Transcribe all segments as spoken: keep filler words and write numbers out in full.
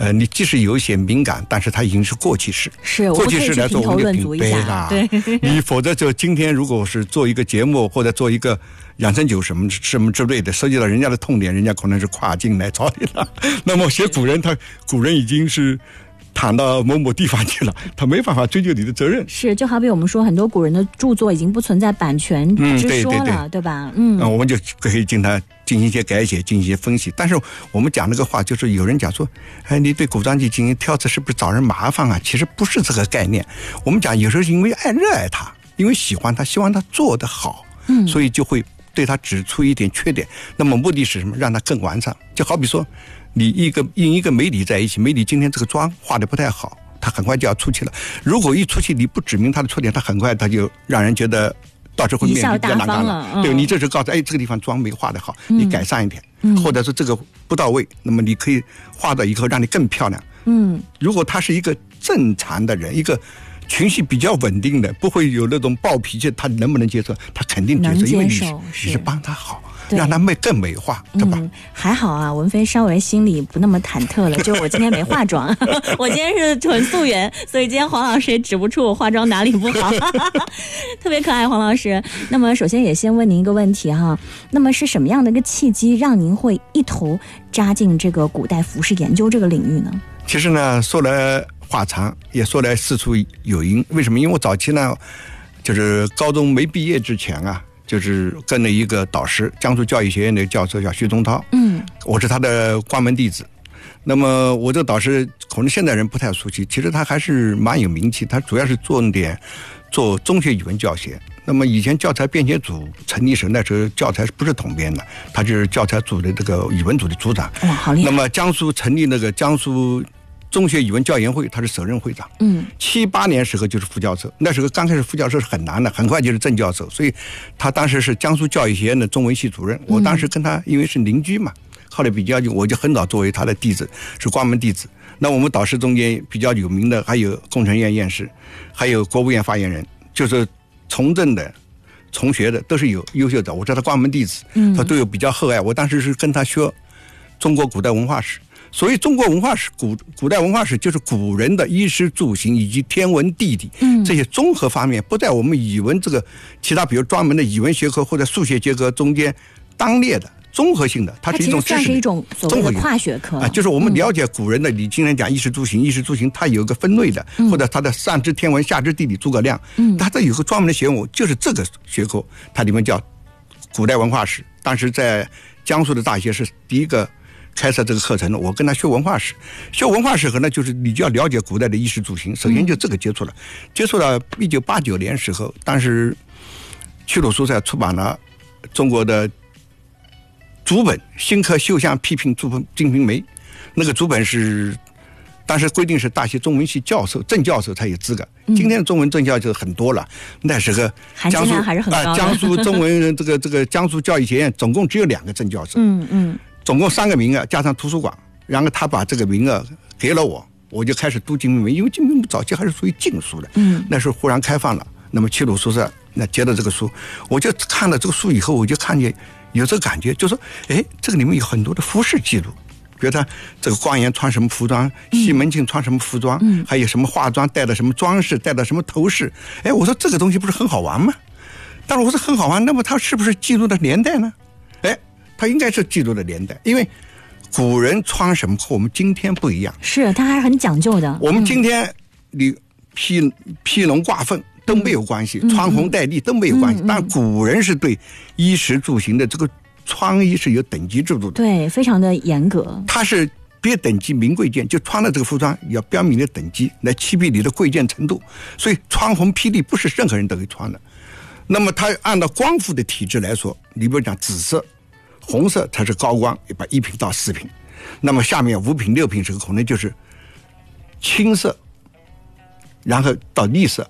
呃，你即使有一些敏感，但是它已经是过去式。 是， 过去式来说，我们就评杯啦。 对， 你否则就今天如果是做一个节目或者做一个养生酒什么什么之类的，涉及到人家的痛点，人家可能是跨境来找你了。那么写古人，他古人已经是躺到某某地方去了，他没办法追究你的责任。 是，就好比我们说，很多古人的著作已经不存在版权之说了，嗯、对, 对, 对, 对吧？嗯， 我们就可以进他进行一些改写，进行一些分析。但是我们讲那个话，就是有人讲说，哎，你对古装剧进行挑刺，是不是找人麻烦啊？其实不是这个概念。我们讲有时候是因为爱热爱他，因为喜欢他，希望他做得好，嗯，所以就会对他指出一点缺点。那么目的是什么？让他更完善。就好比说，你一个跟一个媒体在一起，媒体今天这个妆画得不太好，他很快就要出去了。如果一出去你不指明他的缺点，他很快他就让人觉得到时候会面临比较难看了。嗯、对，你这时候告诉哎，这个地方妆没画得好，你改善一点，嗯、或者是这个不到位，那么你可以画到以后让你更漂亮。嗯，如果他是一个正常的人，一个情绪比较稳定的，不会有那种暴脾气，他能不能接受？他肯定接受，因为你你是帮他好。让他美更美化，对吧？ 嗯，还好啊，文飞稍微心里不那么忐忑了。就我今天没化妆，我今天是纯素颜，所以今天黄老师也指不出我化妆哪里不好，特别可爱，黄老师。那么首先也先问您一个问题哈，那么是什么样的一个契机让您会一头扎进这个古代服饰研究这个领域呢？ 其实呢，说来话长，也说来事出有因。为什么？因为我早期呢，就是高中没毕业之前啊。就是跟了一个导师，江苏教育学院的教授叫徐宗涛，嗯，我是他的关门弟子。那么我这个导师可能现在人不太熟悉，其实他还是蛮有名气，他主要是做点做中学语文教学。那么以前教材编写组成立时，那时候教材不是统编的，他就是教材组的这个语文组的组长。 哇，好厉害！ 那么江苏成立那个江苏中学语文教研会，他是首任会长。嗯，七八年时候就是副教授，那时候刚开始副教授是很难的，很快就是正教授，所以他当时是江苏教育学院的中文系主任。我当时跟他因为是邻居嘛，后来比较就我就很早作为他的弟子，是关门弟子。那我们导师中间比较有名的还有工程院院士，还有国务院发言人，就是从政的、从学的都是有优秀的。我是他关门弟子，他对我比较厚爱。我当时是跟他学中国古代文化史。所以中国文化史古古代文化史就是古人的衣食住行以及天文地理、嗯、这些综合方面，不在我们语文这个其他比如专门的语文学科或者数学学科中间当列的综合性的，它是一种知识， 它其实算是一种所谓的跨学科啊，就是我们了解古人的，你今天讲衣食住行，衣食住行它有一个分类的，嗯、或者它的上知天文下知地理诸葛亮，嗯，它这有个专门的学问，就是这个学科，它里面叫古代文化史。当时在江苏的大学是第一个开设这个课程的，我跟他学文化史，学文化史和呢，就是你就要了解古代的衣食住行。首先就这个接触了，接触到一九八九年时候，当时屈鲁书社出版了中国的主本《新科修象批评注金瓶梅》，那个主本是当时规定是大学中文系教授、正教授才有资格。今天的中文正教授很多了，那时候江苏还是很高的、 呃、江苏中文这个这个江苏教育学院总共只有两个正教授。嗯嗯。总共三个名额加上图书馆，然后他把这个名额给了我，我就开始读金瓶梅，因为金瓶梅早期还是属于禁书的，嗯，那时候忽然开放了，那么齐鲁书社那接到这个书，我就看了这个书以后，我就看见有这个感觉，就说，哎，这个里面有很多的服饰记录，比如他这个光颜穿什么服装，西门庆穿什么服装，嗯，还有什么化妆戴的什么装饰，戴的什么头饰，哎，我说这个东西不是很好玩吗？但是我说很好玩，那么它是不是记录的年代呢？哎。它应该是记录的年代，因为古人穿什么和我们今天不一样， 是它还是很讲究的。 我们今天你披披龙挂凤都没有关系，嗯、穿红戴绿都没有关系，嗯嗯、但古人是对衣食住行的这个穿衣是有等级制度的， 对，非常的严格。 它是别等级名贵贱，就穿了这个服装要标明的等级来区别你的贵贱程度，所以穿红披绿不是任何人都可以穿的。那么它按照光伏的体制来说，你比如讲紫色。红色它是高光，一般一品到四品，那么下面五品六品时候可能就是青色，然后到绿色。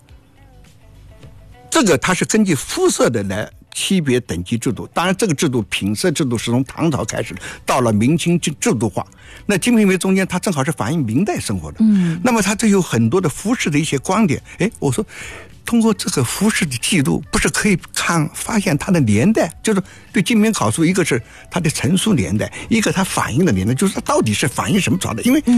这个它是根据肤色的来区别等级制度。当然，这个制度品色制度是从唐朝开始的，到了明清就制度化。那《金瓶梅》中间它正好是反映明代生活的，嗯，那么它这有很多的服饰的一些观点。哎，我说。通过这个服饰的记录，不是可以看发现它的年代，就是对金瓶考述，一个是它的成书年代，一个它反映的年代，就是它到底是反映什么朝代？因为